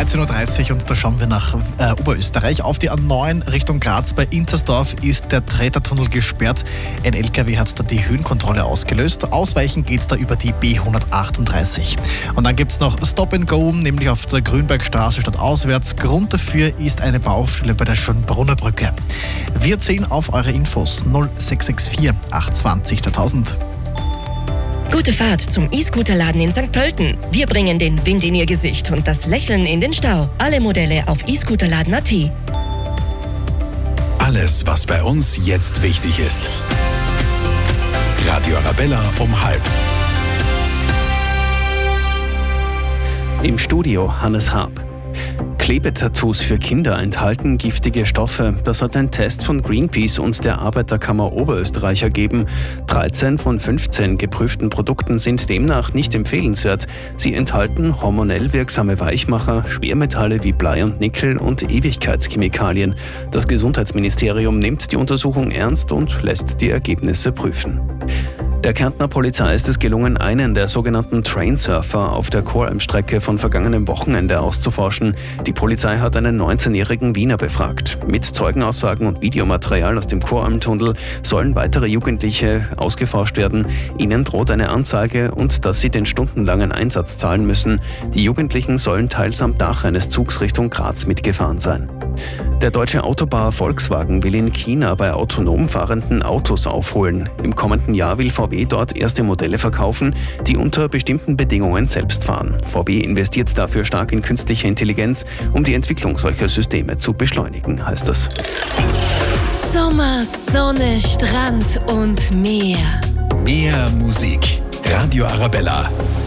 13.30 Uhr und da schauen wir nach Oberösterreich. Auf die A9 Richtung Graz bei Intersdorf ist der Tretertunnel gesperrt. Ein LKW hat da die Höhenkontrolle ausgelöst. Ausweichen geht es da über die B138. Und dann gibt es noch Stop and Go, nämlich auf der Grünbergstraße statt auswärts. Grund dafür ist eine Baustelle bei der Schönbrunner Brücke. Wir zählen auf eure Infos 0664 820 1000. Gute Fahrt zum E-Scooter-Laden in St. Pölten. Wir bringen den Wind in Ihr Gesicht und das Lächeln in den Stau. Alle Modelle auf e-Scooterladen.at. Alles, was bei uns jetzt wichtig ist. Radio Arabella um 12:30. Im Studio Hannes Haab. Klebetattoos für Kinder enthalten giftige Stoffe. Das hat ein Test von Greenpeace und der Arbeiterkammer Oberösterreich ergeben. 13 von 15 geprüften Produkten sind demnach nicht empfehlenswert. Sie enthalten hormonell wirksame Weichmacher, Schwermetalle wie Blei und Nickel und Ewigkeitschemikalien. Das Gesundheitsministerium nimmt die Untersuchung ernst und lässt die Ergebnisse prüfen. Der Kärntner Polizei ist es gelungen, einen der sogenannten Trainsurfer auf der Choralm-Strecke von vergangenem Wochenende auszuforschen. Die Polizei hat einen 19-jährigen Wiener befragt. Mit Zeugenaussagen und Videomaterial aus dem Choralm-Tunnel sollen weitere Jugendliche ausgeforscht werden. Ihnen droht eine Anzeige und dass sie den stundenlangen Einsatz zahlen müssen. Die Jugendlichen sollen teils am Dach eines Zugs Richtung Graz mitgefahren sein. Der deutsche Autobauer Volkswagen will in China bei autonom fahrenden Autos aufholen. Im kommenden Jahr will VW dort erste Modelle verkaufen, die unter bestimmten Bedingungen selbst fahren. VW investiert dafür stark in künstliche Intelligenz, um die Entwicklung solcher Systeme zu beschleunigen, heißt es. Sommer, Sonne, Strand und Meer. Mehr Musik. Radio Arabella.